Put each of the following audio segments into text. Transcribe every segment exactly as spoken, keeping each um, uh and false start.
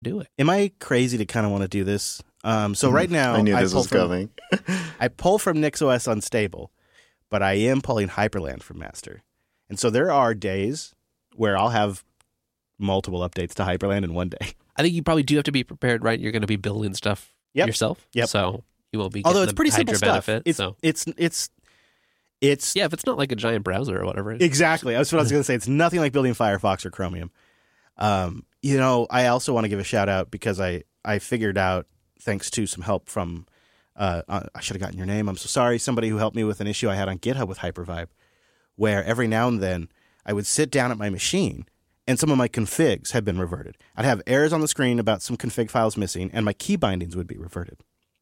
do it. Am I crazy to kind of want to do this? Um, so right now, I knew I this pull was from, coming. I pull from NixOS Unstable, but I am pulling Hyperland from Master. And so there are days where I'll have multiple updates to Hyperland in one day. I think you probably do have to be prepared, right? You're going to be building stuff Yep. yourself. Yep. So you will be Although getting it's the pretty simple Hydra stuff. benefit. It's, so. it's, it's, it's, Yeah, if it's not like a giant browser or whatever. exactly. That's what I was going to say. It's nothing like building Firefox or Chromium. Um, you know, I also want to give a shout out because I, I figured out, thanks to some help from, uh, I should have gotten your name. I'm so sorry. Somebody who helped me with an issue I had on GitHub with Hypervibe, where every now and then I would sit down at my machine and some of my configs had been reverted. I'd have errors on the screen about some config files missing, and my key bindings would be reverted.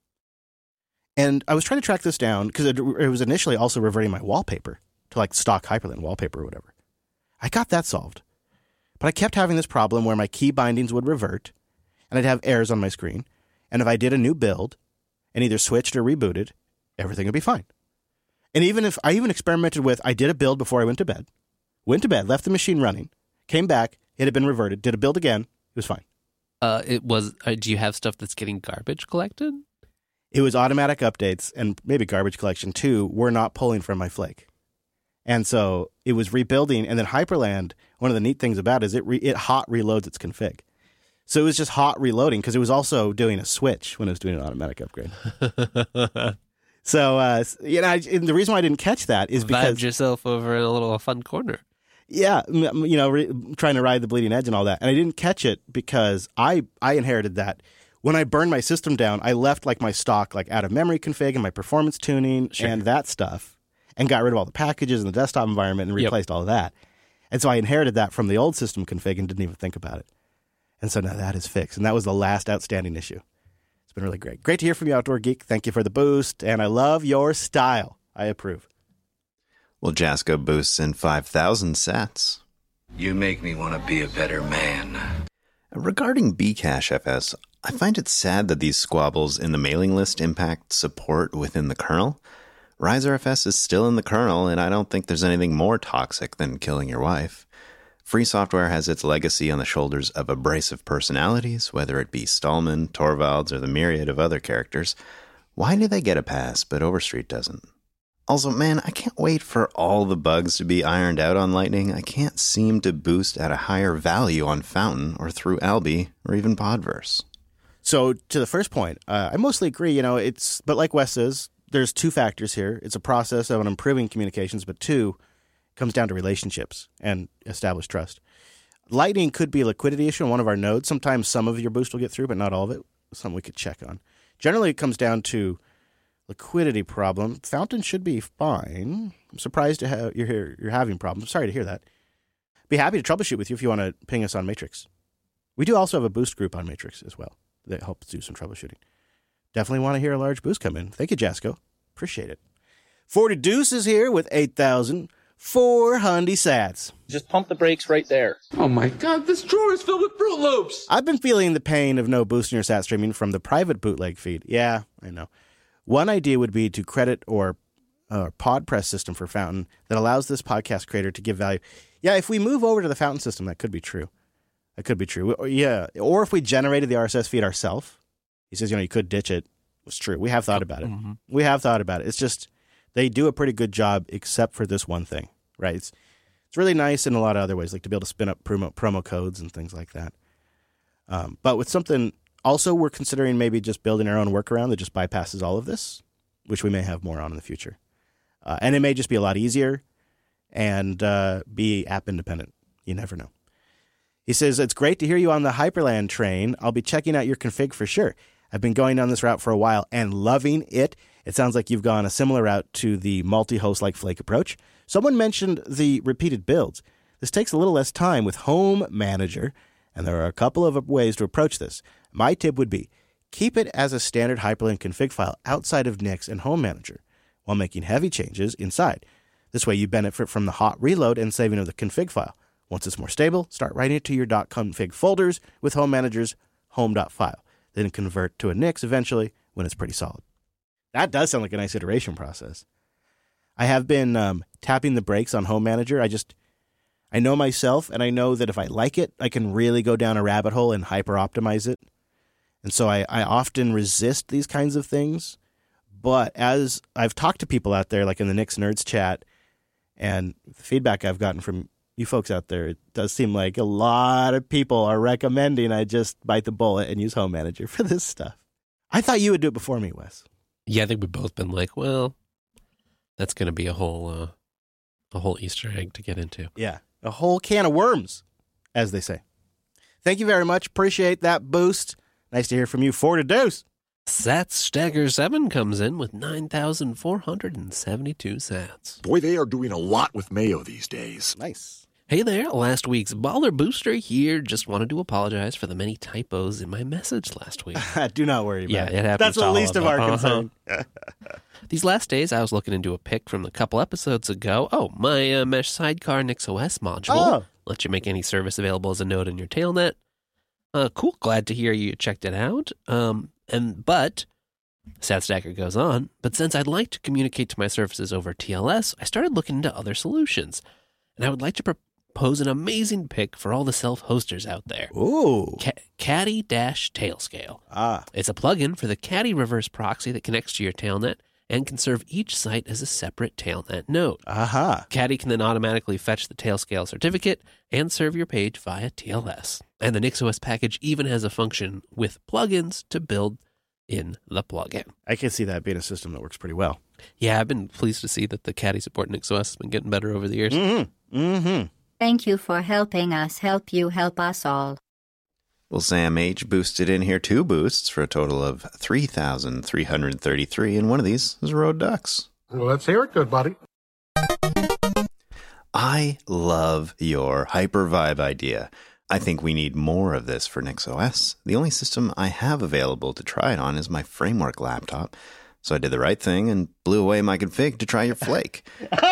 And I was trying to track this down because it, it was initially also reverting my wallpaper to like stock Hyperland wallpaper or whatever. I got that solved. But I kept having this problem where my key bindings would revert, and I'd have errors on my screen. And if I did a new build and either switched or rebooted, everything would be fine. And even if I even experimented with, I did a build before I went to bed, went to bed, left the machine running, came back, it had been reverted, did a build again, it was fine. Uh, it was. Uh, do you have stuff that's getting garbage collected? It was automatic updates and maybe garbage collection too. Were not pulling from my Flake. And so it was rebuilding. And then Hyperland, one of the neat things about it is it, re, it hot reloads its config. So it was just hot reloading because it was also doing a switch when it was doing an automatic upgrade. So, uh, you know, I, and the reason why I didn't catch that is because... Vibed yourself over in a little fun corner. Yeah, you know, re, trying to ride the bleeding edge and all that. And I didn't catch it because I, I inherited that. When I burned my system down, I left like my stock like out of memory config and my performance tuning Sure. and that stuff and got rid of all the packages in the desktop environment and replaced Yep. all of that. And so I inherited that from the old system config and didn't even think about it. And so now that is fixed. And that was the last outstanding issue. It's been really great. Great to hear from you, Outdoor Geek. Thank you for the boost. And I love your style. I approve. Well, Jasko boosts in five thousand sats. You make me want to be a better man. Regarding Bcache F S, I find it sad that these squabbles in the mailing list impact support within the kernel. RiserFS is still in the kernel, and I don't think there's anything more toxic than killing your wife. Free software has its legacy on the shoulders of abrasive personalities, whether it be Stallman, Torvalds, or the myriad of other characters. Why do they get a pass, but Overstreet doesn't? Also, man, I can't wait for all the bugs to be ironed out on Lightning. I can't seem to boost at a higher value on Fountain or through Alby or even Podverse. So to the first point, uh, I mostly agree. You know, it's but like Wes says, there's two factors here. It's a process of an improving communications, but two, it comes down to relationships and established trust. Lightning could be a liquidity issue on one of our nodes. Sometimes some of your boost will get through, but not all of it. Something we could check on. Generally, it comes down to liquidity problem. Fountain should be fine. I'm surprised to have you're here, you're having problems. Sorry to hear that. Be happy to troubleshoot with you if you want to ping us on Matrix. We do also have a boost group on Matrix as well that helps do some troubleshooting. Definitely want to hear a large boost come in. Thank you, Jasko. Appreciate it. forty Deuce is here with eight thousand four hundred sats. Just pump the brakes right there. Oh my god, this drawer is filled with Fruit Loops! I've been feeling the pain of no boost in your sat streaming from the private bootleg feed. Yeah, I know. One idea would be to credit or uh, PodPress system for Fountain that allows this podcast creator to give value. Yeah, if we move over to the Fountain system, that could be true. That could be true. Yeah, or if we generated the R S S feed ourselves. He says, you know, you could ditch it. It's true. We have thought about it. Mm-hmm. We have thought about it. It's just they do a pretty good job except for this one thing, right? It's, it's really nice in a lot of other ways, like to be able to spin up promo, promo codes and things like that. Um, but with something, also we're considering maybe just building our own workaround that just bypasses all of this, which we may have more on in the future. Uh, and it may just be a lot easier and uh, be app independent. You never know. He says, it's great to hear you on the Hyperland train. I'll be checking out your config for sure. I've been going down this route for a while and loving it. It sounds like you've gone a similar route to the multi-host like Flake approach. Someone mentioned the repeated builds. This takes a little less time with Home Manager, and there are a couple of ways to approach this. My tip would be, keep it as a standard Hyperland config file outside of Nix and Home Manager while making heavy changes inside. This way you benefit from the hot reload and saving of the config file. Once it's more stable, start writing it to your .config folders with Home Manager's home.file. Then convert to a Nix eventually when it's pretty solid. That does sound like a nice iteration process. I have been um, tapping the brakes on Home Manager. I just, I know myself, and I know that if I like it, I can really go down a rabbit hole and hyper-optimize it. And so I, I often resist these kinds of things. But as I've talked to people out there, like in the Nix Nerds chat, and the feedback I've gotten from you folks out there, it does seem like a lot of people are recommending I just bite the bullet and use Home Manager for this stuff. I thought you would do it before me, Wes. Yeah, I think we've both been like, well, that's going to be a whole uh, a whole Easter egg to get into. Yeah, a whole can of worms, as they say. Thank you very much. Appreciate that boost. Nice to hear from you. Four to deuce. Sats Stagger seven comes in with nine thousand four hundred seventy-two sats. Boy, they are doing a lot with mayo these days. Nice. Hey there, last week's Baller Booster here. Just wanted to apologize for the many typos in my message last week. Do not worry about yeah, it. it happens. That's to the all least of, of our uh-huh. concern. These last days, I was looking into a pic from a couple episodes ago. Oh, my uh, Mesh Sidecar NixOS module. Oh. Lets you make any service available as a node in your tailnet. Uh, cool. Glad to hear you checked it out. Um, and but, SatStacker goes on, but since I'd like to communicate to my services over T L S, I started looking into other solutions. And I would like to propose an amazing pick for all the self-hosters out there. Ooh. Ca- Caddy-Tailscale. Ah. It's a plugin for the Caddy reverse proxy that connects to your tailnet and can serve each site as a separate tailnet node. Aha. Caddy can then automatically fetch the Tailscale certificate and serve your page via T L S. And the NixOS package even has a function with plugins to build in the plugin. I can see that being a system that works pretty well. Yeah, I've been pleased to see that the Caddy support in NixOS has been getting better over the years. Mm-hmm. Mm-hmm. Thank you for helping us help you help us all. Well, Sam H boosted in here two boosts for a total of three thousand three hundred thirty-three, and one of these is Road Ducks. Well, let's hear it, good buddy. I love your hyper vibe idea. I think we need more of this for NixOS. The only system I have available to try it on is my Framework laptop. So I did the right thing and blew away my config to try your Flake.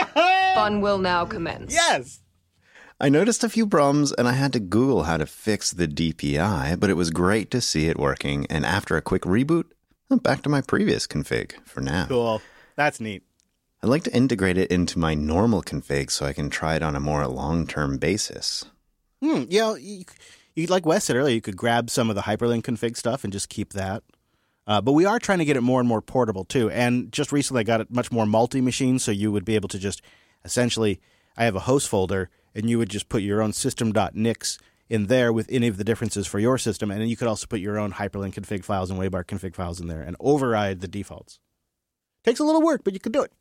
Fun will now commence. Yes! I noticed a few problems and I had to Google how to fix the D P I, but it was great to see it working. And after a quick reboot, I'm back to my previous config for now. Cool. That's neat. I'd like to integrate it into my normal config so I can try it on a more long-term basis. Hmm. You know, you, you, like Wes said earlier, you could grab some of the hyperlink config stuff and just keep that. Uh, but we are trying to get it more and more portable, too. And just recently I got it much more multi-machine, so you would be able to just essentially, I have a host folder, and you would just put your own system.nix in there with any of the differences for your system. And then you could also put your own hyperlink config files and Waybar config files in there and override the defaults. Takes a little work, but you can do it.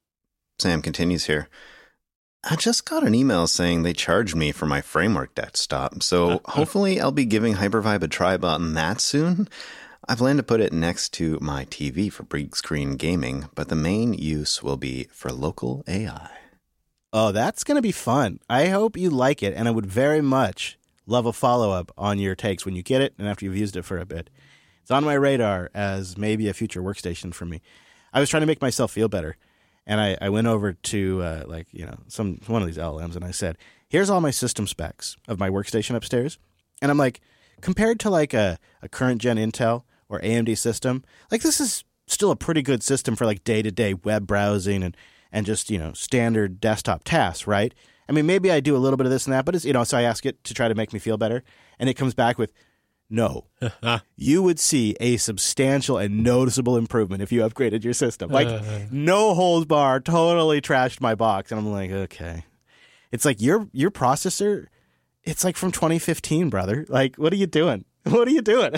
Sam continues here. I just got an email saying they charged me for my Framework desktop, so hopefully I'll be giving Hypervibe a try on that soon. I plan to put it next to my T V for big screen gaming, but the main use will be for local A I. Oh, that's going to be fun. I hope you like it, and I would very much love a follow-up on your takes when you get it and after you've used it for a bit. It's on my radar as maybe a future workstation for me. I was trying to make myself feel better. And I, I went over to, uh, like, you know, some one of these L L Ms, and I said, here's all my system specs of my workstation upstairs. And I'm like, compared to, like, a, a current-gen Intel or A M D system, like, this is still a pretty good system for, like, day-to-day web browsing and, and just, you know, standard desktop tasks, right? I mean, maybe I do a little bit of this and that, but, it's, you know, so I ask it to try to make me feel better. And it comes back with, no, you would see a substantial and noticeable improvement if you upgraded your system. Like, no holds bar, totally trashed my box. And I'm like, okay. It's like your your processor, it's like from twenty fifteen, brother. Like, what are you doing? What are you doing?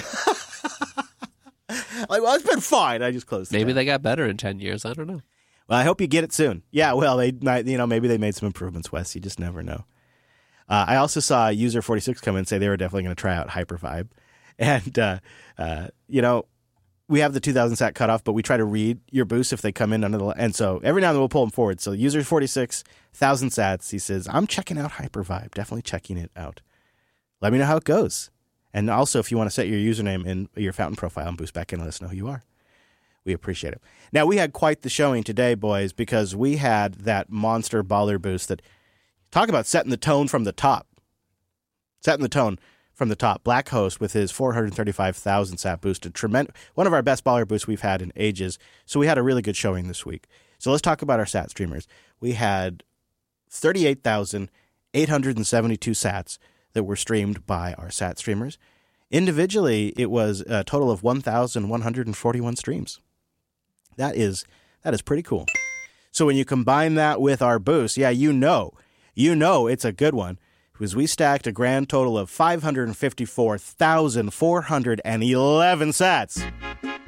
Like, well, it's been fine. I just closed it. Maybe down. they got better in ten years. I don't know. Well, I hope you get it soon. Yeah, well, they might, you know, maybe they made some improvements, Wes. You just never know. Uh, I also saw user forty-six come in and say they were definitely going to try out Hypervibe. And, uh, uh, you know, we have the two thousand sat cutoff, but we try to read your boosts if they come in under the... And so every now and then we'll pull them forward. So user forty-six, one thousand sats, he says, I'm checking out Hypervibe. Definitely checking it out. Let me know how it goes. And also, if you want to set your username in your Fountain profile and boost back in, let us know who you are. We appreciate it. Now, we had quite the showing today, boys, because we had that monster baller boost that... Talk about setting the tone from the top. Setting the tone from the top. Black Host with his four hundred thirty-five thousand sat boosted. Tremendous, one of our best baller boosts we've had in ages. So we had a really good showing this week. So let's talk about our sat streamers. We had thirty-eight thousand eight hundred seventy-two sats that were streamed by our sat streamers. Individually, it was a total of one thousand one hundred forty-one streams. That is that is pretty cool. So when you combine that with our boost, yeah, you know, you know it's a good one, because we stacked a grand total of five hundred fifty-four thousand four hundred eleven sats.